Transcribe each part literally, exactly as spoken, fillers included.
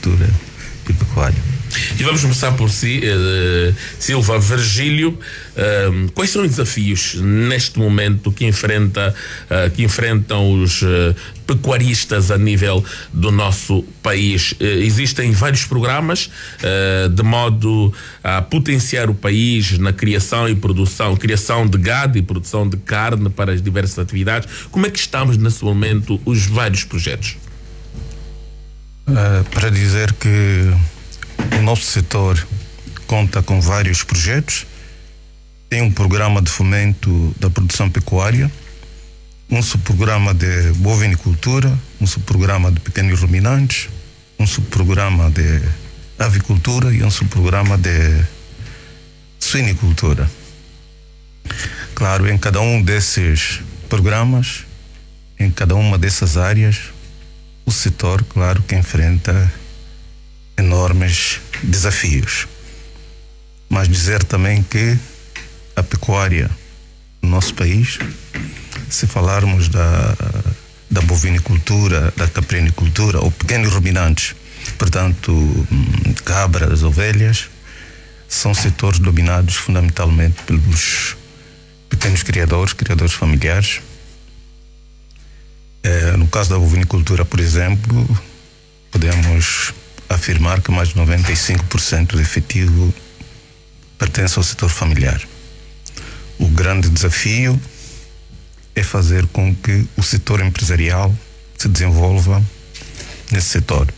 bovinicultura e pecuária. E vamos começar por si, uh, Silva Virgílio. Uh, quais são os desafios neste momento que, enfrenta, uh, que enfrentam os uh, pecuaristas a nível do nosso país? Uh, existem vários programas uh, de modo a potenciar o país na criação e produção, criação de gado e produção de carne para as diversas atividades. Como é que estamos nesse momento os vários projetos? Uh, para dizer que o nosso setor conta com vários projetos. Tem um programa de fomento da produção pecuária, um subprograma de bovinicultura, um subprograma de pequenos ruminantes, um subprograma de avicultura e um subprograma de suinicultura. Claro, em cada um desses programas, em cada uma dessas áreas, o setor, claro, que enfrenta enormes desafios. Mas dizer também que a pecuária no nosso país, se falarmos da, da bovinicultura, da caprinicultura ou pequenos ruminantes, portanto, cabras, ovelhas, são setores dominados fundamentalmente pelos pequenos criadores, criadores familiares. É, no caso da bovinicultura, por exemplo, podemos afirmar que mais de noventa e cinco por cento do efetivo pertence ao setor familiar. O grande desafio é fazer com que o setor empresarial se desenvolva nesse setor.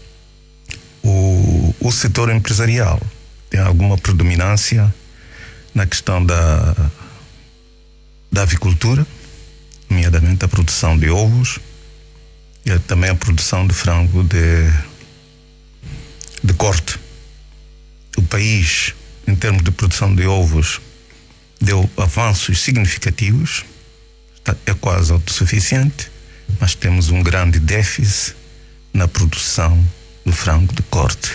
O, o setor empresarial tem alguma predominância na questão da, da avicultura, nomeadamente a produção de ovos e também a produção de frango de de corte. O país, em termos de produção de ovos, deu avanços significativos, é quase autossuficiente, mas temos um grande déficit na produção do frango de corte.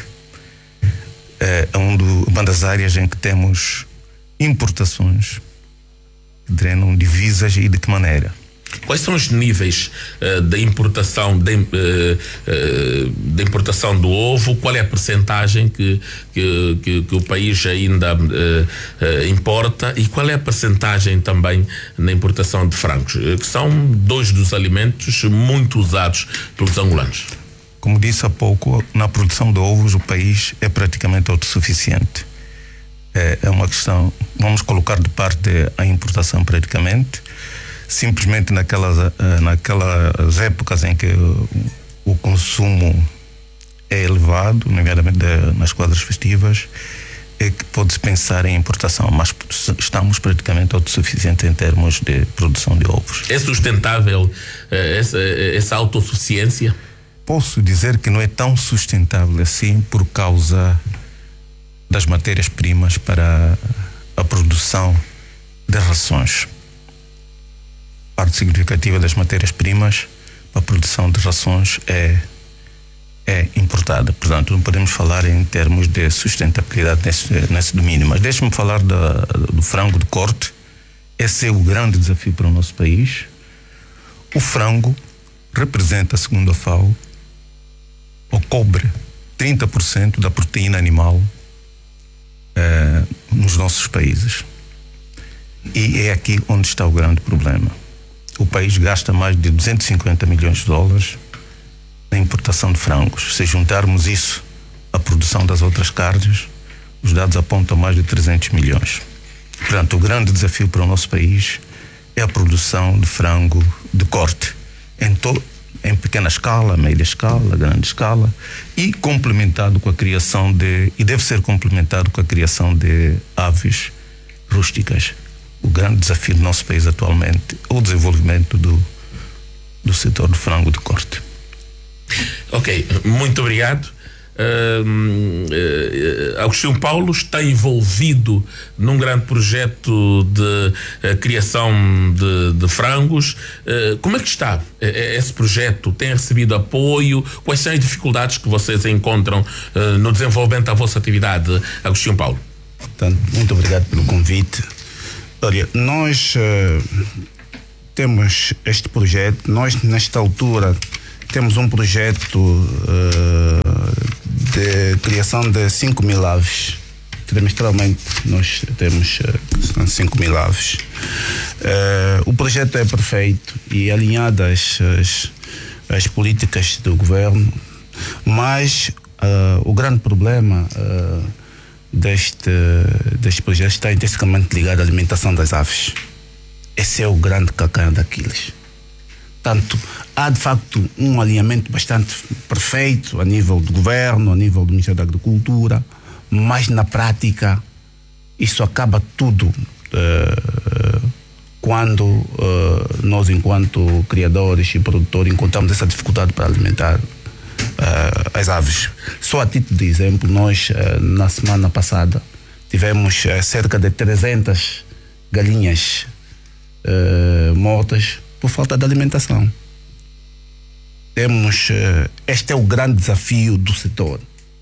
É uma das áreas em que temos importações que drenam divisas e de que maneira? Quais são os níveis uh, da importação de, uh, uh, da importação do ovo? Qual é a percentagem que, que, que, que o país ainda uh, uh, importa e qual é a percentagem também na importação de frangos, que são dois dos alimentos muito usados pelos angolanos? Como disse há pouco, na produção de ovos o país é praticamente autossuficiente. É, é uma questão, vamos colocar de parte a importação praticamente. Simplesmente naquelas, naquelas épocas em que o consumo é elevado, nomeadamente nas quadras festivas, é que pode-se pensar em importação, mas estamos praticamente autossuficientes em termos de produção de ovos. É sustentável essa, essa autossuficiência? Posso dizer que não é tão sustentável assim por causa das matérias-primas para a produção de rações. Parte significativa das matérias-primas para a produção de rações é, é importada. Portanto, não podemos falar em termos de sustentabilidade nesse, nesse domínio. Mas deixe-me falar da, do frango de corte. Esse é o grande desafio para o nosso país. O frango representa, segundo a FAO, ou cobre trinta por cento da proteína animal eh, nos nossos países. E é aqui onde está o grande problema. O país gasta mais de duzentos e cinquenta milhões de dólares na importação de frangos. Se juntarmos isso à produção das outras carnes, os dados apontam mais de trezentos milhões. Portanto, o grande desafio para o nosso país é a produção de frango de corte, em, to- em pequena escala, média escala, grande escala, e complementado com a criação de, e deve ser complementado com a criação de aves rústicas. O grande desafio do nosso país atualmente é o desenvolvimento do, do setor do frango de corte. Ok, muito obrigado. Uh, uh, Agostinho Paulo está envolvido num grande projeto de uh, criação de, de frangos. Uh, como é que está esse projeto? Tem recebido apoio? Quais são as dificuldades que vocês encontram uh, no desenvolvimento da vossa atividade, Agostinho Paulo? Portanto, muito obrigado pelo convite. Olha, nós uh, temos este projeto, nós nesta altura temos um projeto uh, criação de cinco mil aves. Trimestralmente nós temos uh, cinco mil aves. Uh, o projeto é perfeito e alinhado às, às, às políticas do governo, mas uh, o grande problema uh, deste, deste projeto está intrinsecamente ligado à alimentação das aves. Esse é o grande calcanhar daqueles. Portanto, há de facto um alinhamento bastante perfeito a nível do governo, a nível do Ministério da Agricultura, mas na prática isso acaba tudo uh, quando uh, nós, enquanto criadores e produtores, encontramos essa dificuldade para alimentar uh, as aves. Só a título de exemplo, nós uh, na semana passada tivemos uh, cerca de trezentas galinhas uh, mortas por falta de alimentação. Temos, uh, este é o grande desafio do setor.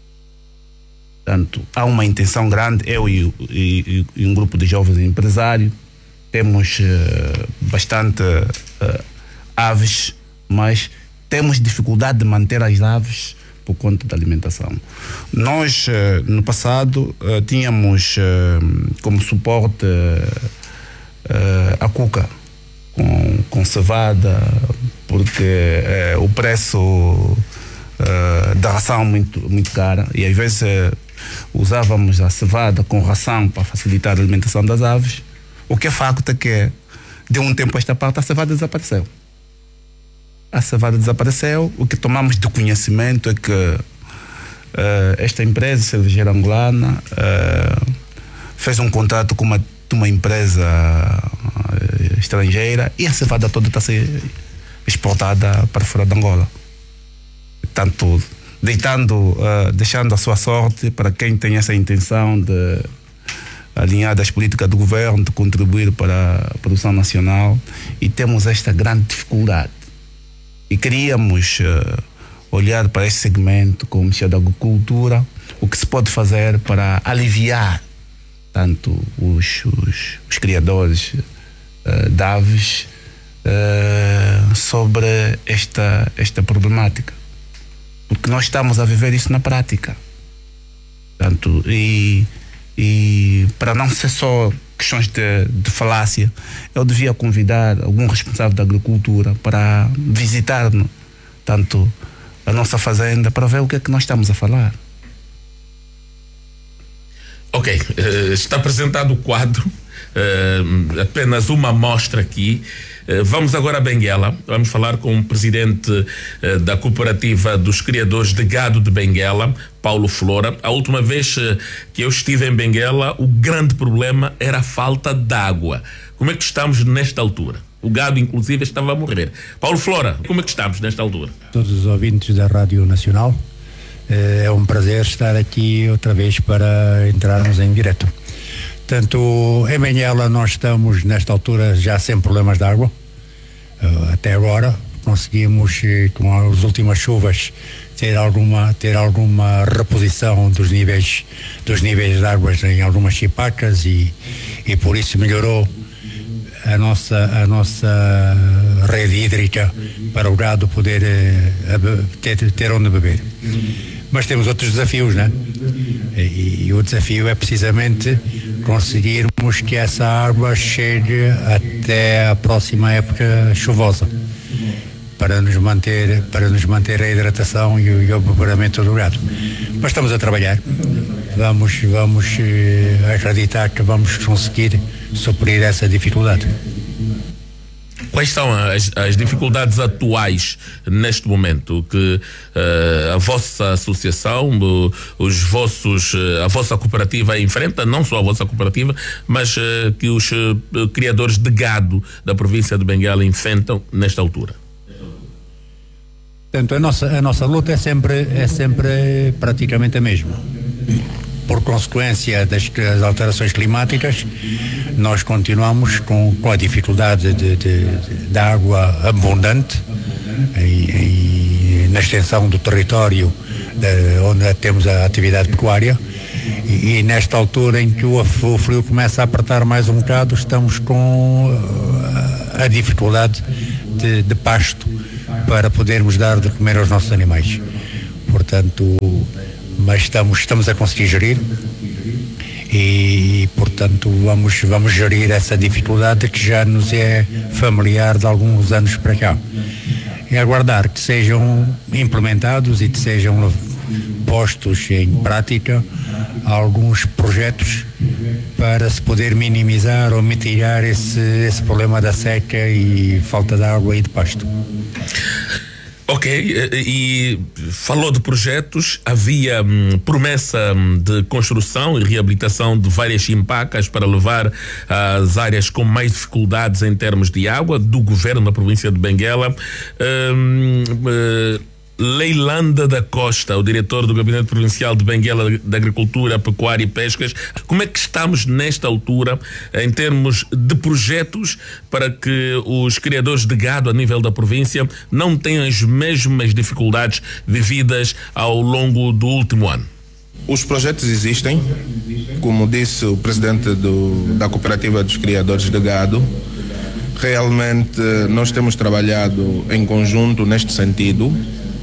Portanto, há uma intenção grande, eu e, e, e um grupo de jovens empresários, temos uh, bastante uh, aves, mas temos dificuldade de manter as aves por conta da alimentação. Nós, uh, no passado, uh, tínhamos uh, como suporte uh, uh, a cuca com, com cevada, porque uh, o preço uh, da ração é muito, muito cara, e às vezes uh, usávamos a cevada com ração para facilitar a alimentação das aves. O que é facto é que de um tempo a esta parte a cevada desapareceu. A cevada desapareceu. O que tomamos de conhecimento é que uh, esta empresa cervejeira angolana uh, fez um contrato com uma, uma empresa uh, estrangeira e a cevada toda está a ser exportada para fora de Angola. Portanto, deitando, uh, deixando a sua sorte para quem tem essa intenção de alinhar as políticas do governo, de contribuir para a produção nacional, e temos esta grande dificuldade. E queríamos uh, olhar para esse segmento com o Ministério da Agricultura, o que se pode fazer para aliviar tanto os, os, os criadores uh, de aves uh, sobre esta, esta problemática. Porque nós estamos a viver isso na prática. Portanto, e, e para não ser só questões de, de falácia, eu devia convidar algum responsável da agricultura para visitar tanto a nossa fazenda para ver o que é que nós estamos a falar. Ok, uh, está apresentado o quadro, uh, apenas uma amostra aqui. Uh, vamos agora a Benguela, vamos falar com o presidente uh, da cooperativa dos criadores de gado de Benguela, Paulo Flora. A última vez uh, que eu estive em Benguela, o grande problema era a falta de água. Como é que estamos nesta altura? O gado, inclusive, estava a morrer. Paulo Flora, como é que estamos nesta altura? Todos os ouvintes da Rádio Nacional, é um prazer estar aqui outra vez para entrarmos em direto. Portanto, em Benguela nós estamos nesta altura já sem problemas de água. Até agora conseguimos, com as últimas chuvas, ter alguma, ter alguma reposição dos níveis, dos níveis de águas em algumas chipacas e, e por isso melhorou a nossa, a nossa rede hídrica para o gado poder uh, ter, ter onde beber. Mas temos outros desafios, né? E, e o desafio é precisamente conseguirmos que essa água chegue até a próxima época chuvosa para nos manter, para nos manter a hidratação e o, e o beberamento do gado. Mas estamos a trabalhar. Vamos, vamos uh, acreditar que vamos conseguir suprir essa dificuldade. Quais são as, as dificuldades atuais neste momento que uh, a vossa associação, o, os vossos, a vossa cooperativa enfrenta, não só a vossa cooperativa, mas uh, que os uh, criadores de gado da província de Benguela enfrentam nesta altura? Portanto, a nossa, a nossa luta é sempre, é sempre praticamente a mesma. Por consequência das, das alterações climáticas, nós continuamos com, com a dificuldade de, de, de água abundante em, em, na extensão do território de, onde temos a atividade pecuária, e, e nesta altura em que o, o frio começa a apertar mais um bocado, estamos com a, a dificuldade de, de pasto para podermos dar de comer aos nossos animais. Portanto, mas estamos, estamos a conseguir gerir e, portanto, vamos, vamos gerir essa dificuldade que já nos é familiar de alguns anos para cá. É aguardar que sejam implementados e que sejam postos em prática alguns projetos para se poder minimizar ou mitigar esse, esse problema da seca e falta de água e de pasto. Ok, e falou de projetos, havia hum, promessa hum, de construção e reabilitação de várias chimpacas para levar às áreas com mais dificuldades em termos de água do governo da província de Benguela. Hum, hum, Leilanda da Costa, o diretor do Gabinete Provincial de Benguela de Agricultura, Pecuária e Pescas, como é que estamos nesta altura em termos de projetos para que os criadores de gado a nível da província não tenham as mesmas dificuldades vividas ao longo do último ano? Os projetos existem, como disse o presidente do, da Cooperativa dos Criadores de Gado. Realmente nós temos trabalhado em conjunto neste sentido.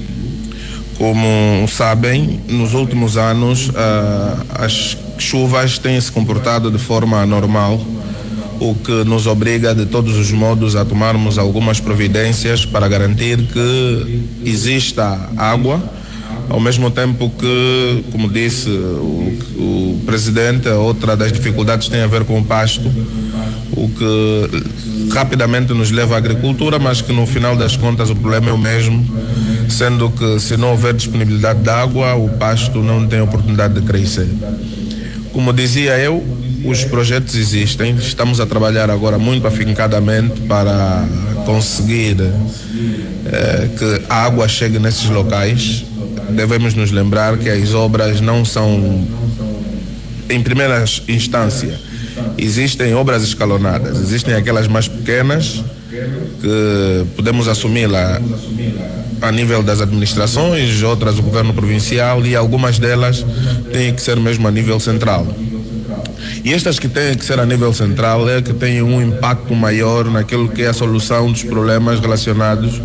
Como sabem, nos últimos anos uh, as chuvas têm se comportado de forma anormal, o que nos obriga de todos os modos a tomarmos algumas providências para garantir que exista água, ao mesmo tempo que, como disse o, o presidente, outra das dificuldades tem a ver com o pasto, o que rapidamente nos leva à agricultura, mas que no final das contas o problema é o mesmo, sendo que se não houver disponibilidade de água, o pasto não tem oportunidade de crescer. Como dizia eu, os projetos existem, estamos a trabalhar agora muito afincadamente para conseguir eh, que a água chegue nesses locais. Devemos nos lembrar que as obras não são, em primeira instância, existem obras escalonadas, existem aquelas mais pequenas que podemos assumi-la a nível das administrações, outras do governo provincial e algumas delas têm que ser mesmo a nível central. E estas que têm que ser a nível central é que têm um impacto maior naquilo que é a solução dos problemas relacionados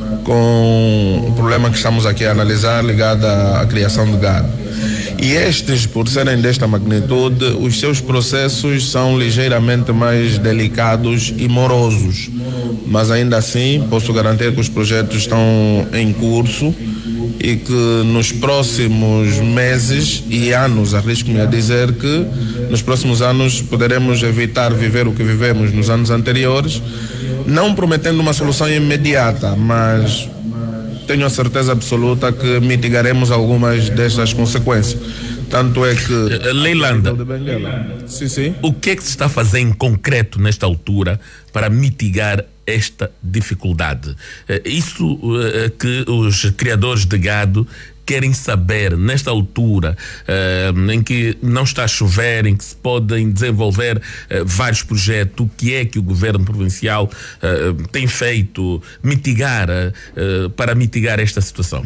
com o problema que estamos aqui a analisar ligado à, à criação de gado. E estes, por serem desta magnitude, os seus processos são ligeiramente mais delicados e morosos. Mas ainda assim, posso garantir que os projetos estão em curso e que nos próximos meses e anos, arrisco-me a dizer que nos próximos anos poderemos evitar viver o que vivemos nos anos anteriores, não prometendo uma solução imediata, mas tenho a certeza absoluta que mitigaremos algumas destas consequências. Tanto é que... Leilanda, sim, sim. O que é que se está a fazer em concreto nesta altura para mitigar esta dificuldade? Isso que os criadores de gado querem saber nesta altura uh, em que não está a chover, em que se podem desenvolver uh, vários projetos, o que é que o governo provincial uh, tem feito mitigar, uh, para mitigar esta situação?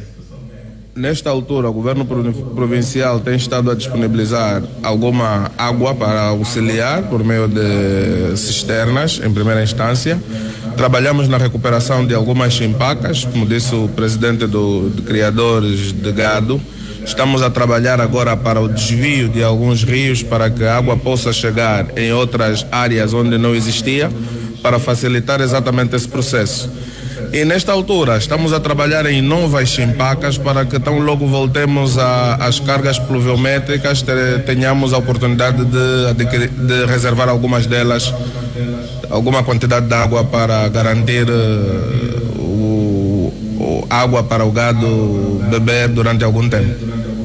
Nesta altura, o governo provincial tem estado a disponibilizar alguma água para auxiliar por meio de cisternas, em primeira instância. Trabalhamos na recuperação de algumas chimpacas, como disse o presidente do, de criadores de gado. Estamos a trabalhar agora para o desvio de alguns rios para que a água possa chegar em outras áreas onde não existia, para facilitar exatamente esse processo. E nesta altura estamos a trabalhar em novas chimpacas para que tão logo voltemos às cargas pluviométricas, tenhamos a oportunidade de, adquirir, de reservar algumas delas, alguma quantidade de água para garantir uh, o, o água para o gado beber durante algum tempo.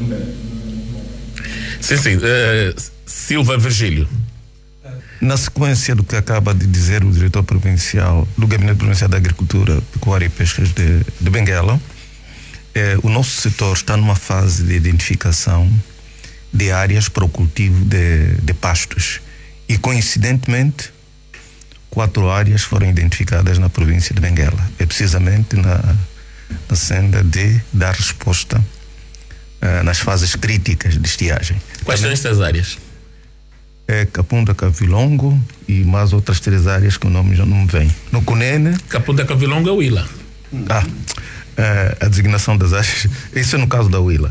Sim, sim. Uh, Silva Virgílio. Na sequência do que acaba de dizer o diretor provincial do Gabinete Provincial da Agricultura, Pecuária e Pescas de, de Benguela, eh, o nosso setor está numa fase de identificação de áreas para o cultivo de, de pastos. E, coincidentemente, quatro áreas foram identificadas na província de Benguela. É precisamente na, na senda de dar resposta uh, nas fases críticas de estiagem. Quais são estas áreas? É Capunda, Cavilongo e mais outras três áreas que o nome já não me vem. No Cunene... Capunda, Cavilongo é Huila. Ah, uh, a designação das áreas... Isso é no caso da Huila.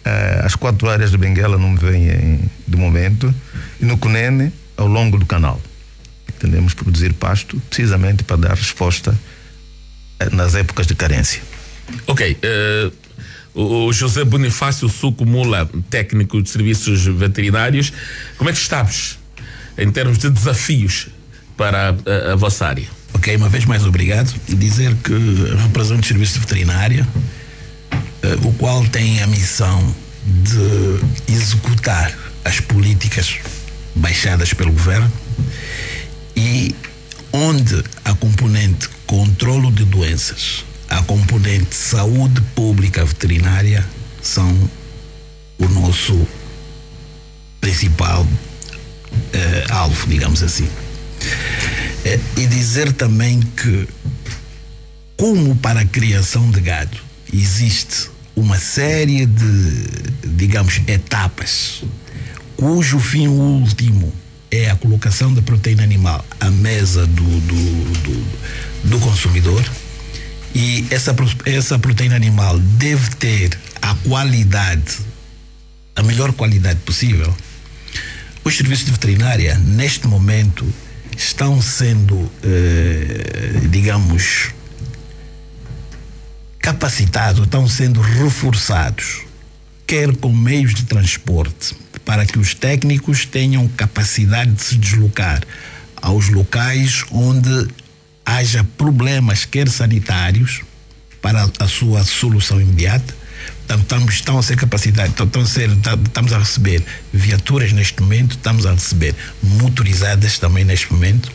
as quatro áreas de Benguela não vêm de momento, e no Cunene, ao longo do canal. Tendemos a produzir pasto precisamente para dar resposta nas épocas de carência. Ok. Uh, o José Bonifácio Suco Mula, técnico de serviços veterinários, como é que estamos em termos de desafios para a, a vossa área? Ok, uma vez mais obrigado. Dizer que represento o serviço veterinário, uh, o qual tem a missão de executar as políticas baixadas pelo governo, e onde a componente controlo de doenças, a componente saúde pública veterinária são o nosso principal eh, alvo, digamos assim. Eh, e dizer também que, como para a criação de gado existe uma série de, digamos, etapas, cujo fim último é a colocação da proteína animal à mesa do, do, do, do consumidor, e essa, essa proteína animal deve ter a qualidade, a melhor qualidade possível. Os serviços de veterinária, neste momento, estão sendo, eh, digamos, capacitados, estão sendo reforçados, quer com meios de transporte, para que os técnicos tenham capacidade de se deslocar aos locais onde haja problemas, quer sanitários, para a sua solução imediata. Portanto, estamos, estão a ser capacitados, estão a ser, estamos a receber viaturas neste momento, estamos a receber motorizadas também neste momento.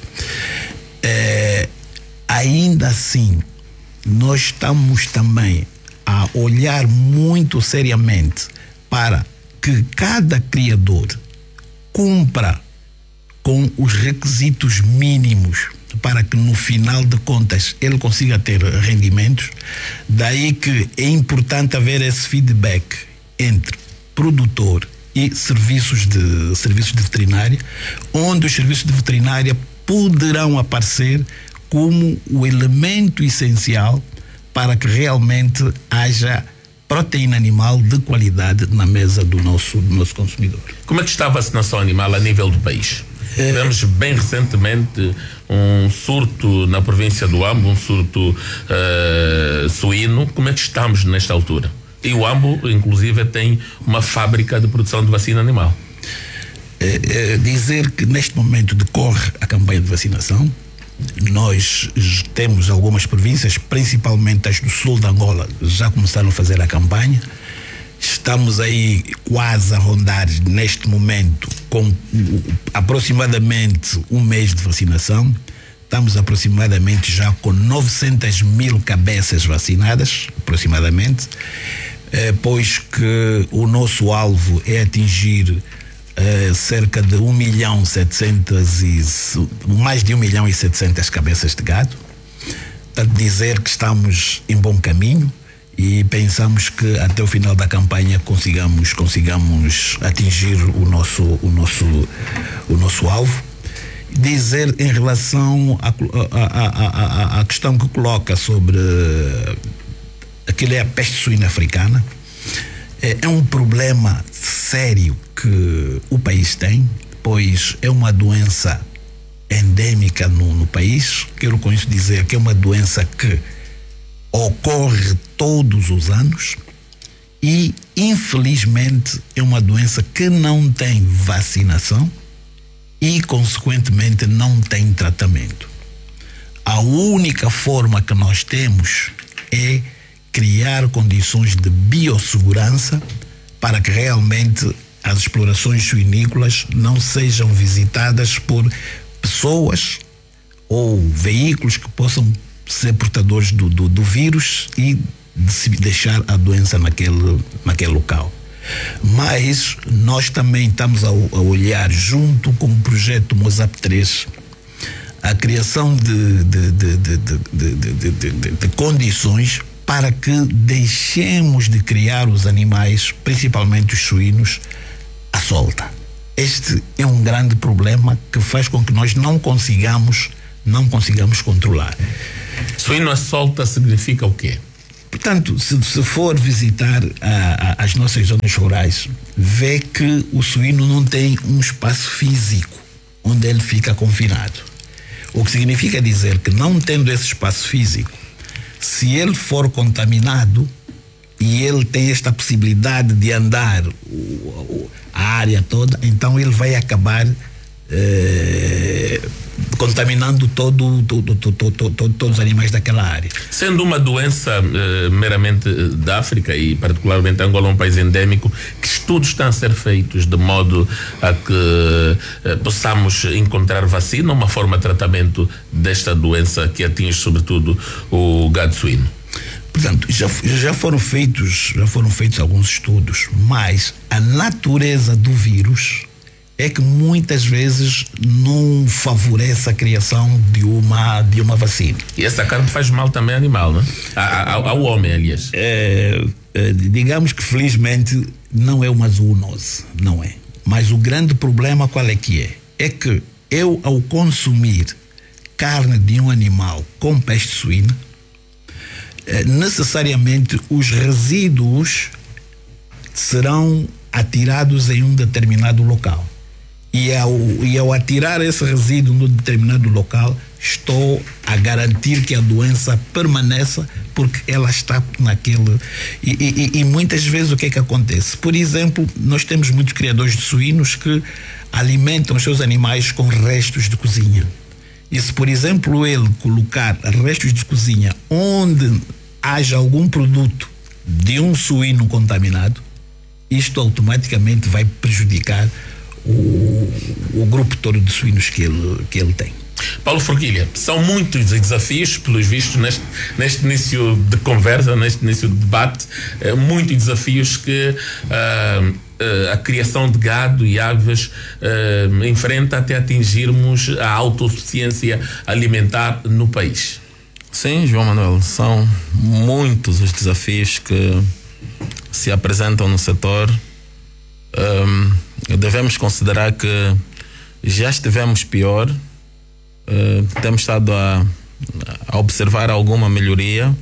É, ainda assim, nós estamos também a olhar muito seriamente para que cada criador cumpra com os requisitos mínimos para que no final de contas ele consiga ter rendimentos. Daí que é importante haver esse feedback entre produtor e serviços de, serviços de veterinária, onde os serviços de veterinária poderão aparecer como o elemento essencial para que realmente haja proteína animal de qualidade na mesa do nosso, do nosso consumidor. Como é que está a vacinação animal a nível do país? É... Tivemos bem recentemente um surto na província do Ambo, um surto uh, suíno. Como é que estamos nesta altura? E o Ambo, inclusive, tem uma fábrica de produção de vacina animal. É, é dizer que neste momento decorre a campanha de vacinação. Nós temos algumas províncias, principalmente as do sul de Angola, já começaram a fazer a campanha. Estamos aí quase a rondar neste momento com aproximadamente um mês de vacinação. Estamos aproximadamente já com novecentas mil cabeças vacinadas, aproximadamente, pois que o nosso alvo é atingir Uh, cerca de um milhão setecentos e mais de um milhão e setecentas cabeças de gado. Portanto, dizer que estamos em bom caminho e pensamos que até o final da campanha consigamos consigamos atingir o nosso o nosso o nosso alvo. Dizer em relação à a questão que coloca sobre aquilo é a peste suína africana. É um problema sério que o país tem, pois é uma doença endêmica no, no país. Quero com isso dizer que é uma doença que ocorre todos os anos e, infelizmente, é uma doença que não tem vacinação e, consequentemente, não tem tratamento. A única forma que nós temos é criar condições de biossegurança para que realmente as explorações suinícolas não sejam visitadas por pessoas ou veículos que possam ser portadores do, do, do vírus e de deixar a doença naquele, naquele local. Mas nós também estamos a, a olhar, junto com o projeto Mosap três, a criação de, de, de, de, de, de, de, de, de, de condições para que deixemos de criar os animais, principalmente os suínos, à solta. Este é um grande problema que faz com que nós não consigamos, não consigamos controlar. Suíno à solta significa o quê? Portanto, se, se for visitar a, a, as nossas zonas rurais, vê que o suíno não tem um espaço físico onde ele fica confinado. O que significa dizer que, não tendo esse espaço físico, se ele for contaminado e ele tem esta possibilidade de andar o, o, a área toda, então ele vai acabar eh, contaminando todo, todo, todo, todo, todo, todos os animais daquela área. Sendo uma doença eh, meramente da África e particularmente Angola um país endémico, que estudos estão a ser feitos de modo a que eh, possamos encontrar vacina, uma forma de tratamento desta doença que atinge sobretudo o gado suíno? Portanto, já, já foram feitos, já foram feitos alguns estudos, mas a natureza do vírus é que muitas vezes não favorece a criação de uma, de uma vacina. E essa carne faz mal também ao animal, não é? Ao, ao homem, aliás. É, é, digamos que felizmente não é uma zoonose, não é. Mas o grande problema qual é que é? É que eu, ao consumir carne de um animal com peste suína, é, necessariamente os resíduos serão atirados em um determinado local. E ao, e ao atirar esse resíduo num determinado local, estou a garantir que a doença permaneça, porque ela está naquele... E, e, e muitas vezes o que é que acontece? Por exemplo, nós temos muitos criadores de suínos que alimentam os seus animais com restos de cozinha. E se, por exemplo, ele colocar restos de cozinha onde haja algum produto de um suíno contaminado, isto automaticamente vai prejudicar O, o grupo todo de suínos que ele, que ele tem. Paulo Forquilha, são muitos desafios, pelos vistos, neste, neste início de conversa, neste início de debate, eh, muitos desafios que uh, uh, a criação de gado e aves uh, enfrenta até atingirmos a autossuficiência alimentar no país. Sim, João Manuel, são muitos os desafios que se apresentam no setor. Um, devemos considerar que já estivemos pior, uh, temos estado a, a observar alguma melhoria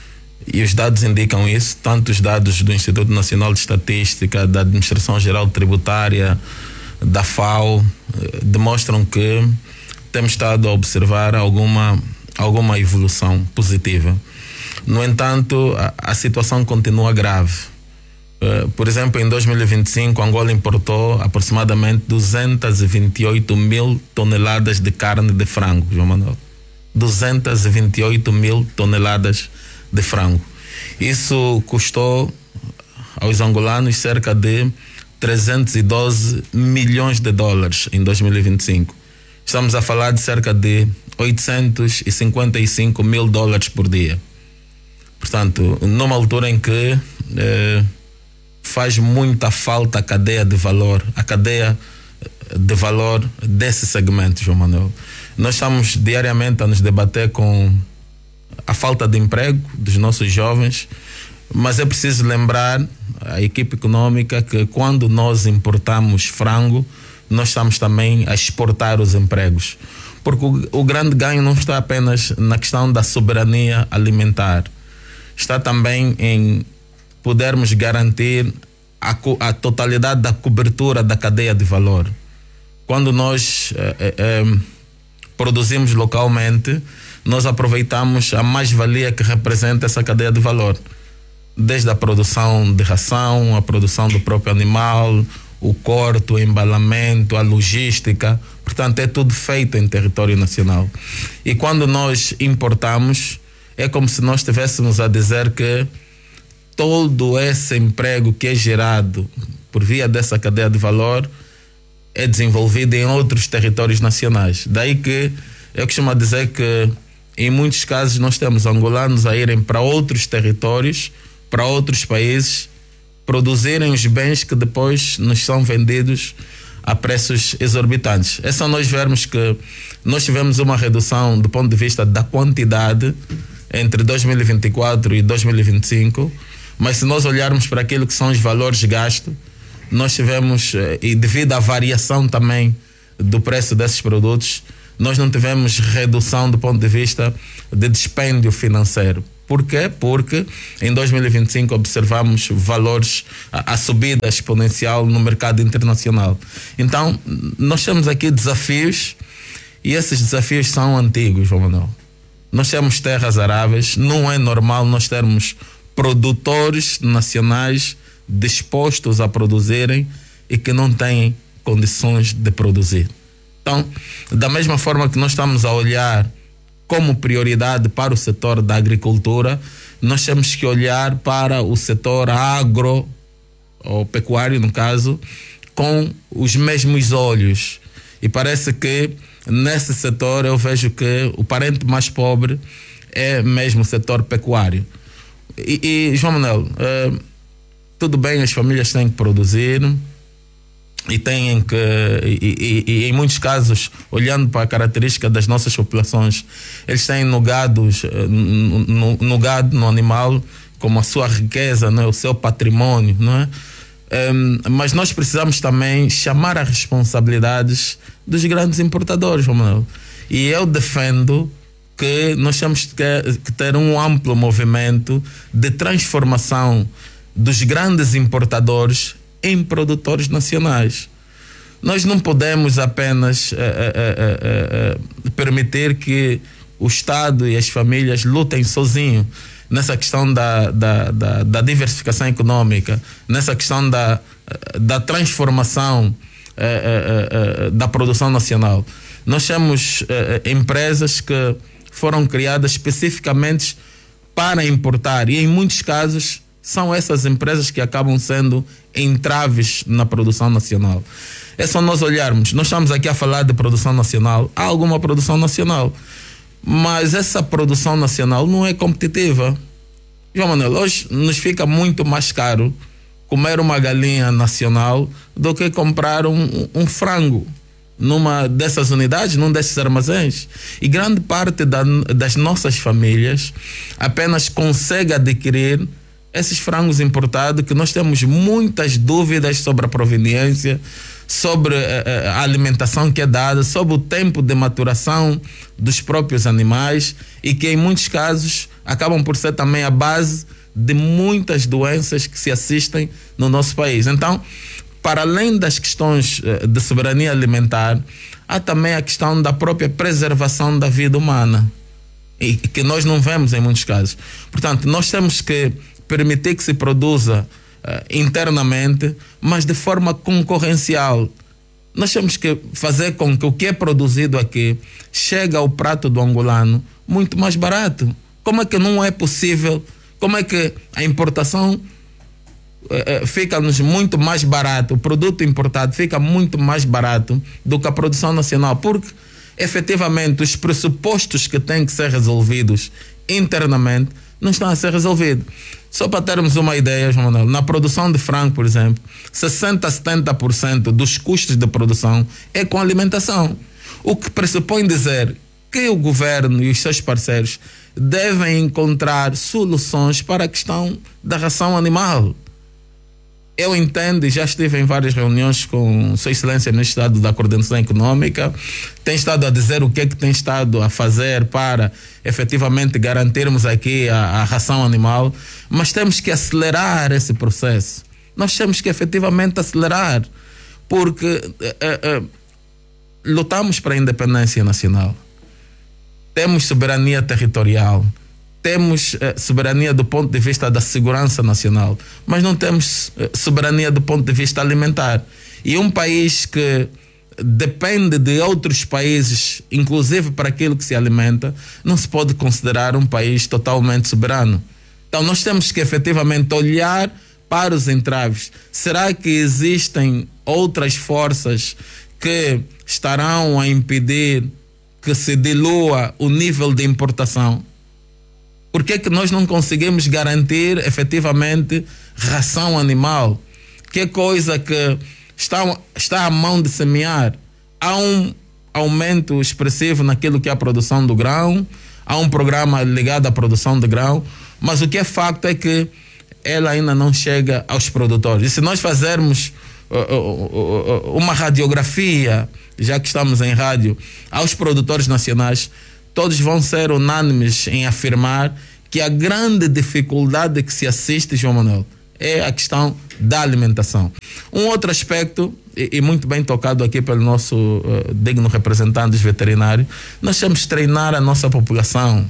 e os dados indicam isso, tanto os dados do Instituto Nacional de Estatística, da Administração Geral Tributária, da FAO, uh, demonstram que temos estado a observar alguma, alguma evolução positiva. No entanto, a, a situação continua grave. Uh, por exemplo, em dois mil e vinte e cinco, Angola importou aproximadamente duzentas e vinte e oito mil toneladas de carne de frango, João Manuel. duzentas e vinte e oito mil toneladas de frango. Isso custou aos angolanos cerca de trezentos e doze milhões de dólares em dois mil e vinte e cinco. Estamos a falar de cerca de oitocentos e cinquenta e cinco mil dólares por dia. Portanto, numa altura em que eh, faz muita falta a cadeia de valor, a cadeia de valor desse segmento, João Manuel. Nós estamos diariamente a nos debater com a falta de emprego dos nossos jovens, mas é preciso lembrar a equipe econômica que quando nós importamos frango, nós estamos também a exportar os empregos. Porque o, o grande ganho não está apenas na questão da soberania alimentar, está também em podermos garantir a, a totalidade da cobertura da cadeia de valor. Quando nós eh, eh, produzimos localmente, nós aproveitamos a mais-valia que representa essa cadeia de valor. Desde a produção de ração, a produção do próprio animal, o corte, o embalamento, a logística. Portanto, é tudo feito em território nacional. E quando nós importamos, é como se nós estivéssemos a dizer que todo esse emprego que é gerado por via dessa cadeia de valor é desenvolvido em outros territórios nacionais. Daí que eu costumo dizer que em muitos casos nós temos angolanos a irem para outros territórios, para outros países, produzirem os bens que depois nos são vendidos a preços exorbitantes. É só nós vermos que nós tivemos uma redução do ponto de vista da quantidade entre dois mil e vinte e quatro e dois mil e vinte e cinco, mas se nós olharmos para aquilo que são os valores gastos, nós tivemos, e devido à variação também do preço desses produtos, nós não tivemos redução do ponto de vista de dispêndio financeiro. Por quê? Porque em dois mil e vinte e cinco observamos valores, a, a subida exponencial no mercado internacional. Então, nós temos aqui desafios e esses desafios são antigos, João Manuel. Nós temos terras aráveis, não é normal nós termos produtores nacionais dispostos a produzirem e que não têm condições de produzir. Então, da mesma forma que nós estamos a olhar como prioridade para o setor da agricultura, nós temos que olhar para o setor agro, ou pecuário no caso, com os mesmos olhos. E parece que nesse setor eu vejo que o parente mais pobre é mesmo o setor pecuário. E, e João Manuel, uh, tudo bem, as famílias têm que produzir e têm que, e, e, e em muitos casos, olhando para a característica das nossas populações, eles têm no gado, no, no, no gado, no animal, como a sua riqueza, não é? O seu patrimônio, não é? Um, mas nós precisamos também chamar as responsabilidades dos grandes importadores, Manuel. E eu defendo que nós temos que, que ter um amplo movimento de transformação dos grandes importadores em produtores nacionais. Nós não podemos apenas uh, uh, uh, uh, permitir que o Estado e as famílias lutem sozinhos nessa questão da, da, da, da diversificação econômica, nessa questão da, da transformação uh, uh, uh, da produção nacional. Nós temos uh, empresas que foram criadas especificamente para importar e em muitos casos são essas empresas que acabam sendo entraves na produção nacional. É só nós olharmos, nós estamos aqui a falar de produção nacional, há alguma produção nacional, mas essa produção nacional não é competitiva. João Manuel, hoje nos fica muito mais caro comer uma galinha nacional do que comprar um, um frango numa dessas unidades, num desses armazéns. E grande parte da, das nossas famílias apenas consegue adquirir esses frangos importados, que nós temos muitas dúvidas sobre a proveniência, sobre a, a alimentação que é dada, sobre o tempo de maturação dos próprios animais e que em muitos casos acabam por ser também a base de muitas doenças que se assistem no nosso país. Então, para além das questões de soberania alimentar, há também a questão da própria preservação da vida humana, e que nós não vemos em muitos casos. Portanto, nós temos que permitir que se produza uh, internamente, mas de forma concorrencial. Nós temos que fazer com que o que é produzido aqui chegue ao prato do angolano muito mais barato. Como é que não é possível? Como é que a importação uh, uh, fica-nos muito mais barato, o produto importado fica muito mais barato do que a produção nacional? Porque, efetivamente, os pressupostos que têm que ser resolvidos internamente não estão a ser resolvidos. Só para termos uma ideia, João Manuel, na produção de frango, por exemplo, sessenta a setenta por cento dos custos de produção é com alimentação. O que pressupõe dizer que o governo e os seus parceiros devem encontrar soluções para a questão da ração animal. Eu entendo e já estive em várias reuniões com Sua Excelência Ministro do Estado da Coordenação Econômica, tem estado a dizer o que é que tem estado a fazer para efetivamente garantirmos aqui a, a ração animal, mas temos que acelerar esse processo. Nós temos que efetivamente acelerar, porque eh, eh, lutamos para a independência nacional, temos soberania territorial, temos eh, soberania do ponto de vista da segurança nacional, mas não temos eh, soberania do ponto de vista alimentar. E um país que depende de outros países, inclusive para aquilo que se alimenta, não se pode considerar um país totalmente soberano. Então nós temos que efetivamente olhar para os entraves. Será que existem outras forças que estarão a impedir que se dilua o nível de importação? Por que é que nós não conseguimos garantir efetivamente ração animal? Que é coisa que está, está à mão de semear. Há um aumento expressivo naquilo que é a produção do grão, há um programa ligado à produção de grão, mas o que é facto é que ela ainda não chega aos produtores. E se nós fazermos uh, uh, uh, uma radiografia, já que estamos em rádio, aos produtores nacionais, todos vão ser unânimes em afirmar que a grande dificuldade que se assiste, João Manuel, é a questão da alimentação. Um outro aspecto, e, e muito bem tocado aqui pelo nosso uh, digno representante veterinário, nós temos de treinar a nossa população.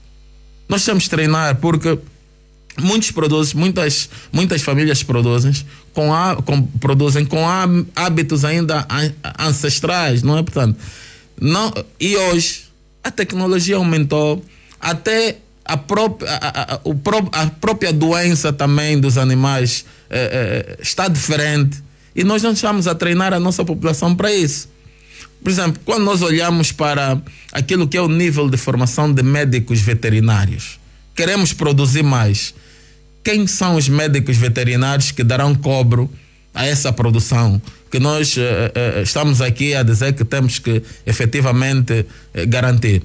Nós temos de treinar porque muitos produtos, muitas, muitas famílias produzem com, a, com, produzem com a, hábitos ainda a, ancestrais, não é? Portanto, não, e hoje a tecnologia aumentou, até a própria, a, a, o pró, a própria doença também dos animais eh, eh, está diferente e nós não estamos a treinar a nossa população para isso. Por exemplo, quando nós olhamos para aquilo que é o nível de formação de médicos veterinários, queremos produzir mais. Quem são os médicos veterinários que darão cobro a essa produção? Que nós uh, uh, estamos aqui a dizer que temos que efetivamente uh, garantir.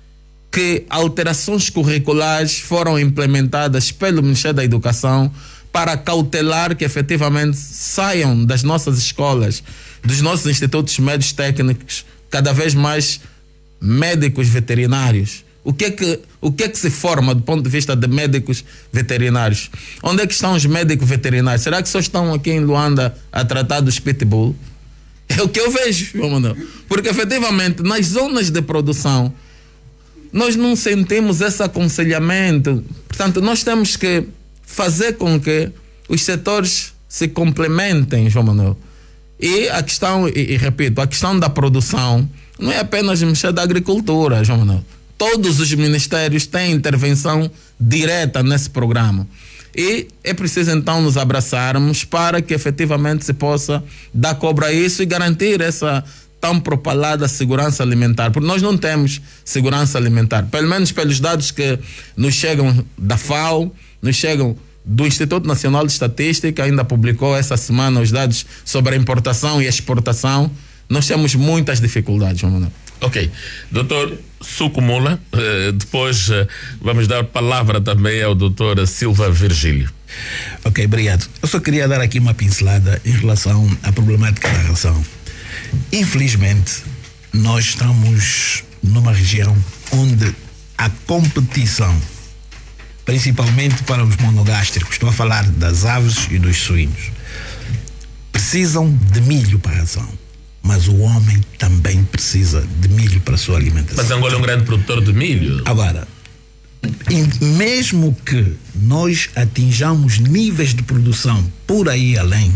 Que alterações curriculares foram implementadas pelo Ministério da Educação para cautelar que efetivamente saiam das nossas escolas, dos nossos institutos médicos técnicos, cada vez mais médicos veterinários. O que é que, o que é que se forma do ponto de vista de médicos veterinários? Onde é que estão os médicos veterinários? Será que só estão aqui em Luanda a tratar dos pitbull? É o que eu vejo, João Manuel. Porque efetivamente nas zonas de produção nós não sentimos esse aconselhamento. Portanto, nós temos que fazer com que os setores se complementem, João Manuel. E a questão, e, e repito, a questão da produção não é apenas o Ministério da Agricultura, João Manuel. Todos os ministérios têm intervenção direta nesse programa. E é preciso então nos abraçarmos para que efetivamente se possa dar cobro a isso e garantir essa tão propalada segurança alimentar, porque nós não temos segurança alimentar, pelo menos pelos dados que nos chegam da FAO, nos chegam do Instituto Nacional de Estatística, ainda publicou essa semana os dados sobre a importação e exportação. Nós temos muitas dificuldades, João Manuel. Ok. Doutor Sucumula, uh, depois uh, vamos dar palavra também ao doutor Silva Virgílio. Ok, obrigado. Eu só queria dar aqui uma pincelada em relação à problemática da ração. Infelizmente, nós estamos numa região onde a competição, principalmente para os monogástricos, estou a falar das aves e dos suínos, precisam de milho para a ração, mas o homem também precisa de milho para a sua alimentação. Mas Angola é um grande produtor de milho. Agora, mesmo que nós atinjamos níveis de produção por aí além,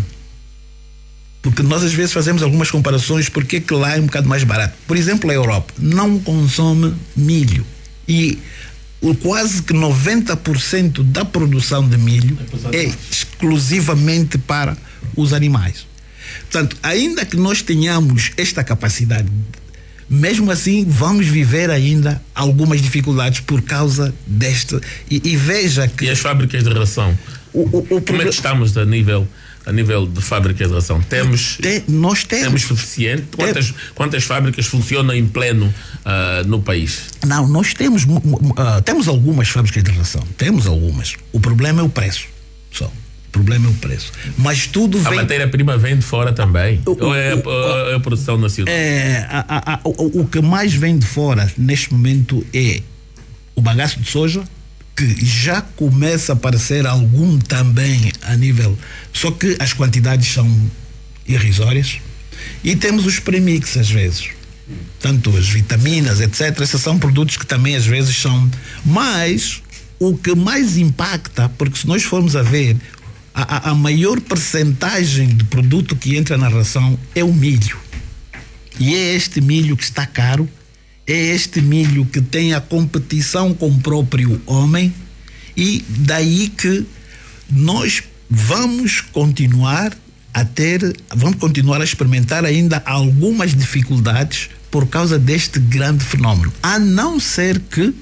porque nós às vezes fazemos algumas comparações, porque que lá é um bocado mais barato. Por exemplo, a Europa não consome milho e o quase que noventa por cento da produção de milho é exclusivamente para os animais. Portanto, ainda que nós tenhamos esta capacidade, mesmo assim vamos viver ainda algumas dificuldades por causa desta. E, e veja que... E as fábricas de ração? O, o, o Como é que estamos a nível... a nível de fábricas de ração? Temos, Tem, nós temos. Temos suficiente? Quantas, quantas fábricas funcionam em pleno uh, no país? Não, nós temos, uh, temos algumas fábricas de ração. Temos algumas. O problema é o preço. Só. O problema é o preço. Mas tudo vem... A matéria-prima vem de fora também? O, Ou é a, a, a produção nacional? É, a, a, a, o, o que mais vem de fora neste momento é o bagaço de soja, que já começa a aparecer algum também a nível, só que as quantidades são irrisórias, e temos os premix às vezes, tanto as vitaminas, etcétera. Esses são produtos que também às vezes são, mas o que mais impacta, porque se nós formos a ver a, a maior percentagem de produto que entra na ração é o milho, e é este milho que está caro. É este milho que tem a competição com o próprio homem, e daí que nós vamos continuar a ter, vamos continuar a experimentar ainda algumas dificuldades por causa deste grande fenómeno. A não ser que,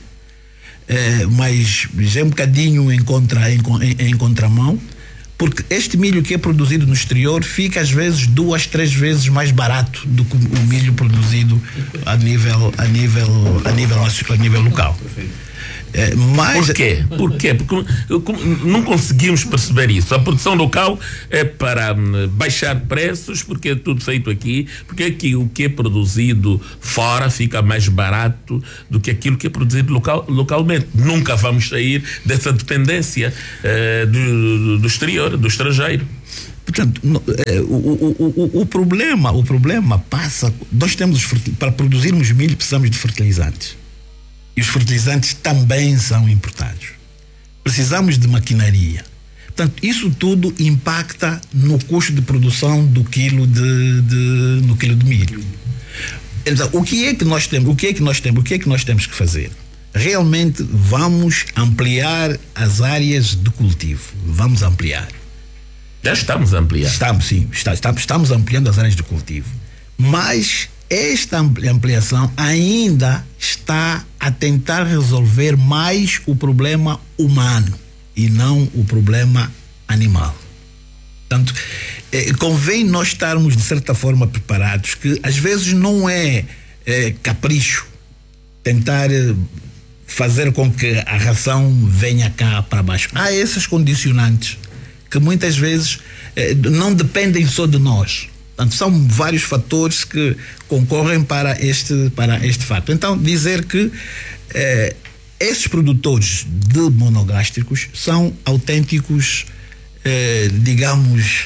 eh, mas já é um bocadinho em, contra, em, em, em contramão, porque este milho que é produzido no exterior fica às vezes duas, três vezes mais barato do que o milho produzido a nível, a nível, a nível, a nível local. É, mas... Por quê? Por quê? Porque não conseguimos perceber isso. A produção local é para baixar preços, porque é tudo feito aqui, porque aqui o que é produzido fora fica mais barato do que aquilo que é produzido local, localmente. Nunca vamos sair dessa dependência eh, do, do exterior, do estrangeiro. Portanto, no, é, o, o, o, o, problema, o problema passa. Nós temos, para produzirmos milho, precisamos de fertilizantes. E os fertilizantes também são importados. Precisamos de maquinaria. Portanto, isso tudo impacta no custo de produção do quilo de, de, no quilo de milho. Então, o que é que nós temos? O que é que nós temos? O que é que nós temos que fazer? Realmente vamos ampliar as áreas de cultivo. Vamos ampliar. Já estamos a ampliar. Estamos, sim. Está, estamos, estamos ampliando as áreas de cultivo. Mas esta ampliação ainda está a tentar resolver mais o problema humano e não o problema animal. Portanto, eh, convém nós estarmos de certa forma preparados, que às vezes não é eh, capricho tentar eh, fazer com que a ração venha cá para baixo. Há esses condicionantes que muitas vezes eh, não dependem só de nós. Portanto, são vários fatores que concorrem para este, para este fato. Então, dizer que eh, esses produtores de monogástricos são autênticos, eh, digamos,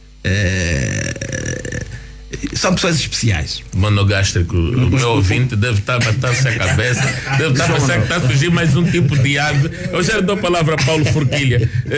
eh, são pessoas especiais. Monogástrico, o meu ouvinte deve estar a bater-se a cabeça, deve estar a pensar que está a surgir mais um tipo de ave. Eu já dou a palavra a Paulo Forquilha.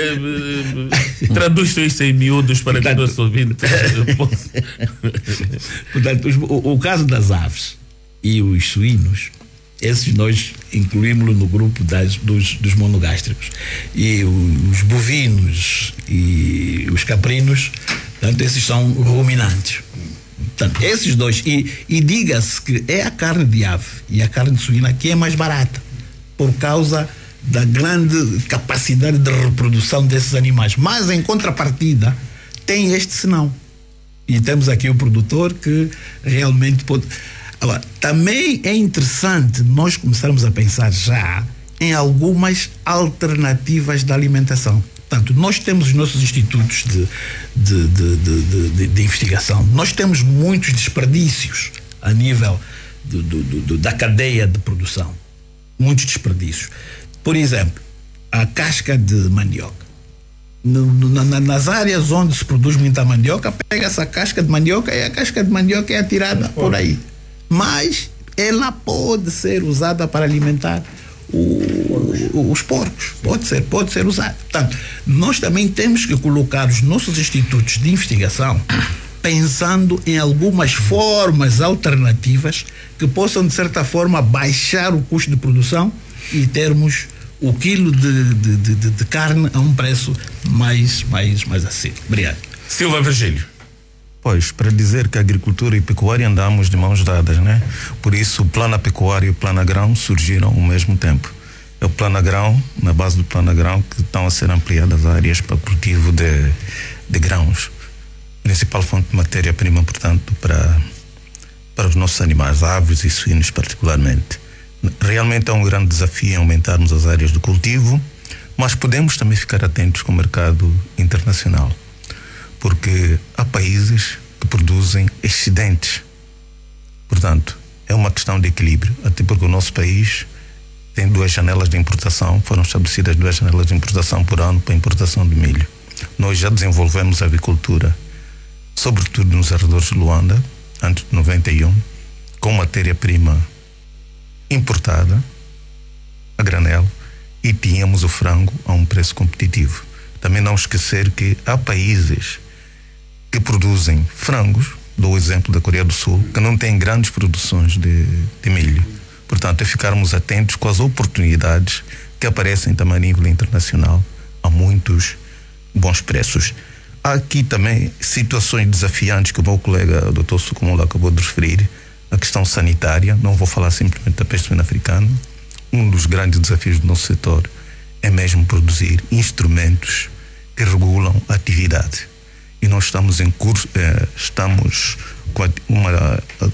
Eh, eh, traduz isso em miúdos para que o nosso ouvinte possa. Portanto, os, o, o caso das aves e os suínos, esses nós incluímos no grupo das, dos, dos monogástricos. E os bovinos e os caprinos, portanto, esses são ruminantes. Portanto, esses dois, e, e diga-se que é a carne de ave e a carne de suína que é mais barata, por causa da grande capacidade de reprodução desses animais. Mas, em contrapartida, tem este senão. E temos aqui o produtor que realmente pode... Agora, também é interessante nós começarmos a pensar já em algumas alternativas da alimentação. Portanto, nós temos os nossos institutos de, de, de, de, de, de investigação, nós temos muitos desperdícios a nível do, do, do, da cadeia de produção. Muitos desperdícios. Por exemplo, a casca de mandioca. No, na, nas áreas onde se produz muita mandioca, pega essa casca de mandioca e a casca de mandioca é atirada por aí. Mas ela pode ser usada para alimentar o, os porcos. Pode ser, pode ser usada. Portanto, nós também temos que colocar os nossos institutos de investigação pensando em algumas formas alternativas que possam, de certa forma, baixar o custo de produção e termos o quilo de, de, de, de carne a um preço mais, mais, mais acessível. Obrigado. Silva Virgílio. Pois, para dizer que a agricultura e pecuária andamos de mãos dadas, né? Por isso o plano pecuário e o plano grão surgiram ao mesmo tempo. É o plano grão, na base do plano grão, que estão a ser ampliadas áreas para cultivo de, de grãos. Principal fonte de matéria-prima, portanto, para, para os nossos animais, aves e suínos particularmente. Realmente é um grande desafio aumentarmos as áreas de cultivo, mas podemos também ficar atentos com o mercado internacional, porque há países que produzem excedentes. Portanto, é uma questão de equilíbrio, até porque o nosso país tem duas janelas de importação, foram estabelecidas duas janelas de importação por ano para importação de milho. Nós já desenvolvemos a avicultura, sobretudo nos arredores de Luanda, antes de noventa e um, com matéria-prima importada a granel, e tínhamos o frango a um preço competitivo. Também não esquecer que há países que produzem frangos, dou o exemplo da Coreia do Sul, que não têm grandes produções de, de milho. Portanto, é ficarmos atentos com as oportunidades que aparecem também a nível internacional a muitos bons preços. Há aqui também situações desafiantes que o meu colega, o doutor Sucumula, acabou de referir, a questão sanitária. Não vou falar simplesmente da peste suína africana. Um dos grandes desafios do nosso setor é mesmo produzir instrumentos que regulam a atividade. E nós estamos em curso, eh, estamos com uma,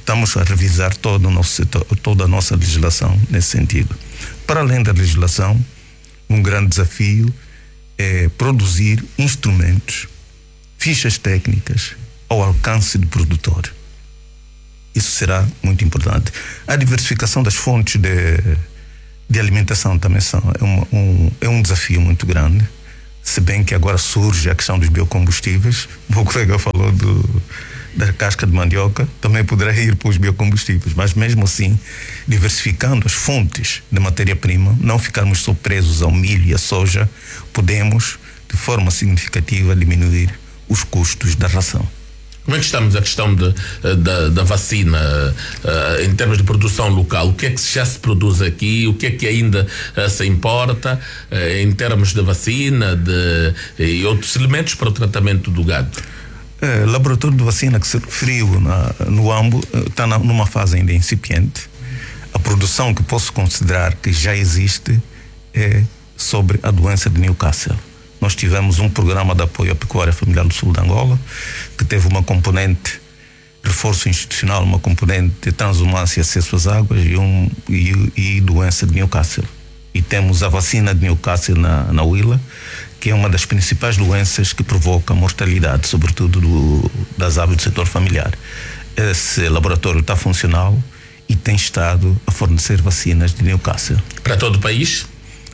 estamos a revisar todo o nosso setor, toda a nossa legislação nesse sentido. Para além da legislação, um grande desafio é produzir instrumentos, fichas técnicas ao alcance do produtor. Isso será muito importante. A diversificação das fontes de, de alimentação também são, é, uma, um, é um desafio muito grande, se bem que agora surge a questão dos biocombustíveis. O meu colega falou do, da casca de mandioca, também poderá ir para os biocombustíveis, mas mesmo assim, diversificando as fontes de matéria-prima, não ficarmos só presos ao milho e à soja, podemos, de forma significativa, diminuir os custos da ração. Como é que estamos a questão de, da, da vacina uh, em termos de produção local? O que é que já se produz aqui? O que é que ainda uh, se importa uh, em termos de vacina de, e outros elementos para o tratamento do gado? O laboratório de vacina que se referiu na, no AMBO está na, numa fase ainda incipiente. A produção que posso considerar que já existe é sobre a doença de Newcastle. Nós tivemos um programa de apoio à pecuária familiar do sul de Angola, que teve uma componente reforço institucional, uma componente de transumância e acesso às águas e, um, e, e doença de Newcastle. E temos a vacina de Newcastle na, na Huila, que é uma das principais doenças que provoca mortalidade, sobretudo do, das aves do setor familiar. Esse laboratório está funcional e tem estado a fornecer vacinas de Newcastle. Para todo o país?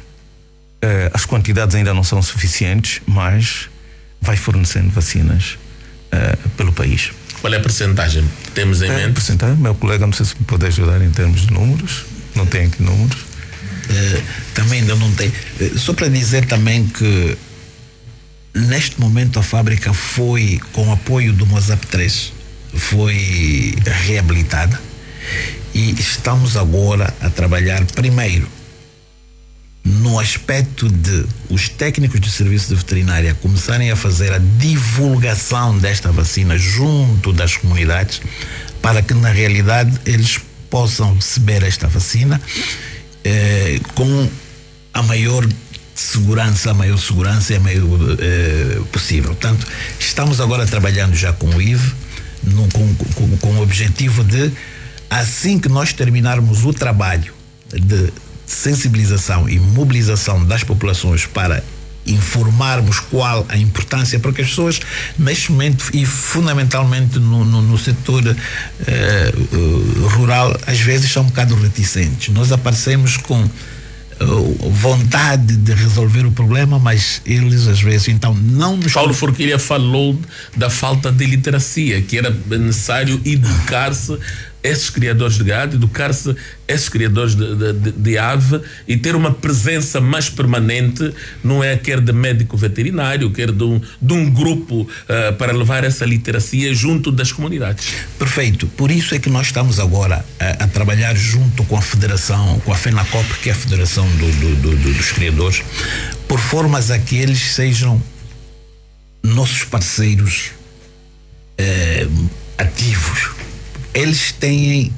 Uh, as quantidades ainda não são suficientes, mas vai fornecendo vacinas uh, pelo país. Qual é a percentagem que temos em é, mente? Percentagem, meu colega, não sei se me pode ajudar em termos de números, não tem aqui números. Uh, também ainda não tem. Uh, só para dizer também que neste momento a fábrica foi, com o apoio do Mosap três, foi reabilitada e estamos agora a trabalhar primeiro no aspecto de os técnicos de serviço de veterinária começarem a fazer a divulgação desta vacina junto das comunidades, para que na realidade eles possam receber esta vacina eh, com a maior segurança, a maior segurança e a maior eh, possível. Portanto, estamos agora trabalhando já com o I V, no, com, com, com o objetivo de, assim que nós terminarmos o trabalho de sensibilização e mobilização das populações para informarmos qual a importância, porque as pessoas neste momento e fundamentalmente no, no, no setor eh, rural às vezes são um bocado reticentes. Nós aparecemos com uh, vontade de resolver o problema, mas eles às vezes então não nos... Paulo Forquilha falou da falta de literacia, que era necessário educar-se esses criadores de gado, educar-se esses criadores de, de, de, de ave e ter uma presença mais permanente, não é quer de médico veterinário, quer de um, de um grupo uh, para levar essa literacia junto das comunidades. Perfeito. Por isso é que nós estamos agora a, a trabalhar junto com a Federação, com a FENACOP, que é a Federação do, do, do, do, dos Criadores, por formas a que eles sejam nossos parceiros eh, ativos. Eles têm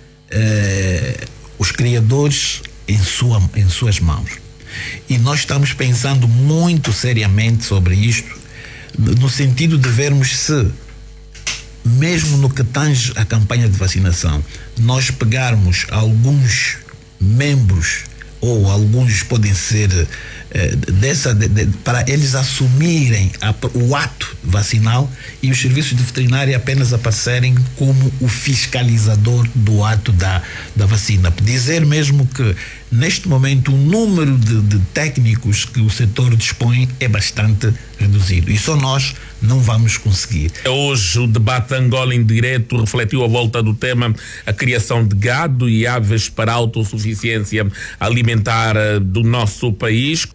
eh, os criadores em, sua, em suas mãos. E nós estamos pensando muito seriamente sobre isto, no sentido de vermos se, mesmo no que tange a campanha de vacinação, nós pegarmos alguns membros, ou alguns podem ser eh, dessa, de, de, para eles assumirem a, o ato vacinal e os serviços de veterinária apenas aparecerem como o fiscalizador do ato da, da vacina. Dizer mesmo que neste momento o número de, de técnicos que o setor dispõe é bastante reduzido e só nós não vamos conseguir. Hoje o debate Angola em Direto refletiu a volta do tema a criação de gado e aves para a autossuficiência alimentar do nosso país.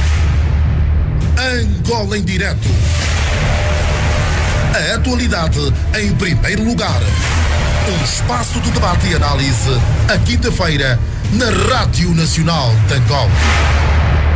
Angola em Direto. A atualidade em primeiro lugar. Um espaço de debate e análise a quinta-feira na Rádio Nacional de Angola.